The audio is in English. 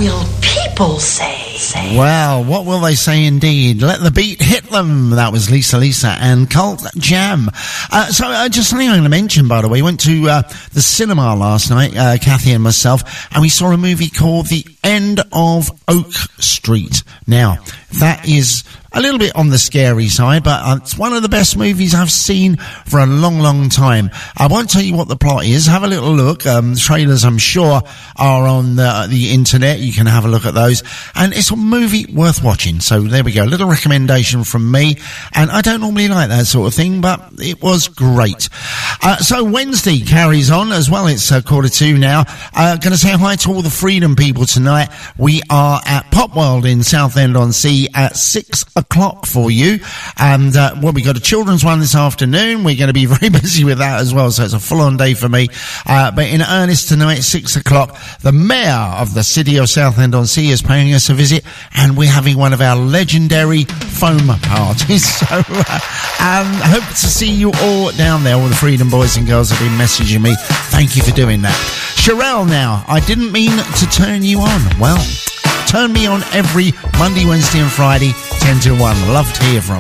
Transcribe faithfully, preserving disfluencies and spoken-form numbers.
will people say? say? Well, what will they say indeed? Let the beat hit them. That was Lisa Lisa and Cult Jam. Uh, so uh, just something I'm going to mention, by the way. We went to uh, the cinema last night, uh, Kathy and myself, and we saw a movie called The End of Oak Street. Now, that is a little bit on the scary side, but uh, it's one of the best movies I've seen for a long, long time. I won't tell you what the plot is. Have a little look. Um, trailers, I'm sure, are on the, the internet. You can have a look at those. And it's a movie worth watching. So there we go. A little recommendation from me. And I don't normally like that sort of thing, but it was great. Uh, so Wednesday carries on as well. It's uh, quarter two now. Uh, going to say hi to all the Freedom people tonight. We are at Pop World in Southend-on-Sea at six o'clock for you. And, uh, well, we got a children's one this afternoon. We're going to be very busy with that as well. So it's a full-on day for me. Uh, but in earnest tonight, six o'clock, the mayor of the city of Southend-on-Sea is paying us a visit, and we're having one of our legendary foam parties. So, uh, um, hope to see you all down there. All the Freedom boys and girls have been messaging me. Thank you for doing that. Sherelle now, I didn't mean to turn you on. Well, turn me on every Monday, Wednesday and Friday, ten to one. Love to hear from